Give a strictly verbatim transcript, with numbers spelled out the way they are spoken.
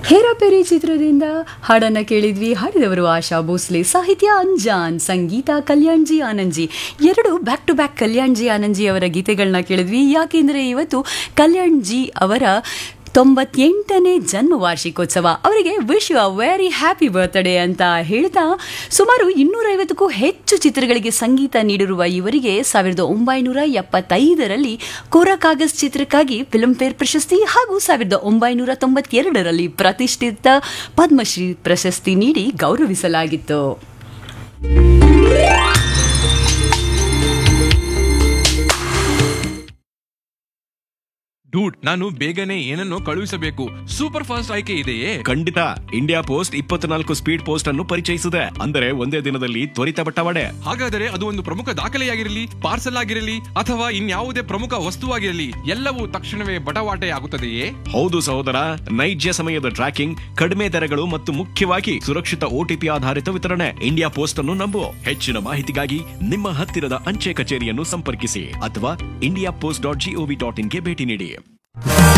ಹೇರಾಪೇರಿ ಚಿತ್ರದಿಂದ ಹಾಡನ್ನ ಕೇಳಿದ್ವಿ. ಹಾಡಿದವರು ಆಶಾ ಭೋಸ್ಲೆ, ಸಾಹಿತ್ಯ ಅಂಜಾನ್, ಸಂಗೀತ ಕಲ್ಯಾಣ್ ಜಿ ಆನಂದ್ಜಿ. ಎರಡು back to back Kalyan G Anandji ಅವರ ಗೀತೆಗಳನ್ನ ಕೇಳಿದ್ವಿ. ಯಾಕೆಂದರೆ ಇವತ್ತು ಕಲ್ಯಾಣ್ ಜಿ ಅವರ ತೊಂಬತ್ತೆಂಟನೇ ಜನ್ಮ ವಾರ್ಷಿಕೋತ್ಸವ. ಅವರಿಗೆ wish you a very happy birthday ಅಂತ ಹೇಳ್ತಾ, ಸುಮಾರು ಇನ್ನೂರೈವತ್ತಕ್ಕೂ ಹೆಚ್ಚು ಚಿತ್ರಗಳಿಗೆ ಸಂಗೀತ ನೀಡಿರುವ ಇವರಿಗೆ ಸಾವಿರದ ಒಂಬೈನೂರ ಎಪ್ಪತ್ತೈದರಲ್ಲಿ ಕೋರಾ ಕಾಗಜ್ ಚಿತ್ರಕ್ಕಾಗಿ ಫಿಲ್ಮ್ಫೇರ್ ಪ್ರಶಸ್ತಿ ಹಾಗೂ ಸಾವಿರದ ಒಂಬೈನೂರ ತೊಂಬತ್ತೆರಡರಲ್ಲಿ ಪ್ರತಿಷ್ಠಿತ ಪದ್ಮಶ್ರೀ ಪ್ರಶಸ್ತಿ ನೀಡಿ ಗೌರವಿಸಲಾಗಿತ್ತು. ಡೂಡ್, ನಾನು ಬೇಗನೆ ಏನನ್ನೋ ಕಳುಹಿಸಬೇಕು. ಸೂಪರ್ ಫಾಸ್ಟ್ ಆಯ್ಕೆ ಇದೆಯೇ? ಖಂಡಿತ. ಇಂಡಿಯಾ ಪೋಸ್ಟ್ ಇಪ್ಪತ್ನಾಲ್ಕು ಸ್ಪೀಡ್ ಪೋಸ್ಟ್ ಅನ್ನು ಪರಿಚಯಿಸಿದೆ. ಅಂದರೆ ಒಂದೇ ದಿನದಲ್ಲಿ ತ್ವರಿತ ಬಟ್ಟವಾಡೆ. ಹಾಗಾದರೆ ಅದು ಒಂದು ಪ್ರಮುಖ ದಾಖಲೆಯಾಗಿರಲಿ, ಪಾರ್ಸಲ್ ಆಗಿರಲಿ ಅಥವಾ ಇನ್ಯಾವುದೇ ಪ್ರಮುಖ ವಸ್ತುವಾಗಿರಲಿ, ಎಲ್ಲವೂ ತಕ್ಷಣವೇ ಬಟವಾಟೆ ಆಗುತ್ತದೆಯೇ? ಹೌದು ಸಹೋದರ, ನೈಜ ಸಮಯದ ಟ್ರ್ಯಾಕಿಂಗ್, ಕಡಿಮೆ ದರಗಳು ಮತ್ತು ಮುಖ್ಯವಾಗಿ ಸುರಕ್ಷಿತ ಓಟಿಪಿ ಆಧಾರಿತ ವಿತರಣೆ. ಇಂಡಿಯಾ ಪೋಸ್ಟ್ ಅನ್ನು ನಂಬು. ಹೆಚ್ಚಿನ ಮಾಹಿತಿಗಾಗಿ ನಿಮ್ಮ ಹತ್ತಿರದ ಅಂಚೆ ಕಚೇರಿಯನ್ನು ಸಂಪರ್ಕಿಸಿ ಅಥವಾ India post dot gov dot ಇನ್ಗೆ ಭೇಟಿ ನೀಡಿ.